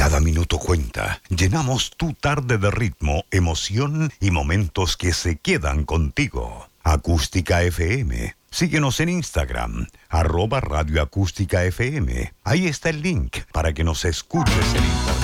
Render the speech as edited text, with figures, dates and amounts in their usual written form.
Cada minuto cuenta. Llenamos tu tarde de ritmo, emoción y momentos que se quedan contigo. Acústica FM. Síguenos en Instagram, @radioacústica FM. Ahí está el link para que nos escuches en internet.